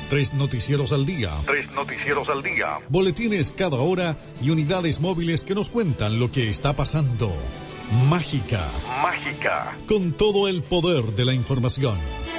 3 noticieros al día. 3 noticieros al día. Boletines cada hora y unidades móviles que nos cuentan lo que está pasando. Mágica. Mágica. Con todo el poder de la información.